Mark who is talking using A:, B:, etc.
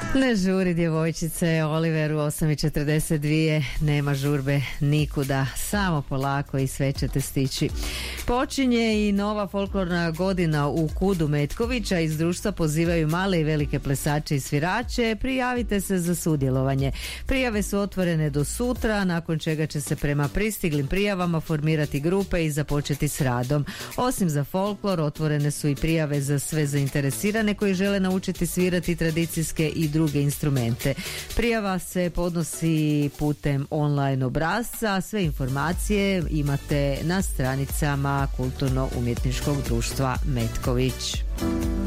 A: Ne žuri djevojčice, Oliver u 8:42, nema žurbe nikuda, samo polako i sve ćete stići. Počinje i nova folklorna godina u KUD-u Metkovića. Iz društva pozivaju male i velike plesače i svirače, prijavite se za sudjelovanje. Prijave su otvorene do sutra, nakon čega će se prema pristiglim prijavama formirati grupe i započeti s radom. Osim za folklor, otvorene su i prijave za sve zainteresirane koji žele naučiti svirati tradicijske i druge instrumente. Prijava se podnosi putem online obrasca, sve informacije imate na stranicama Kulturno-umjetničkog društva Metković.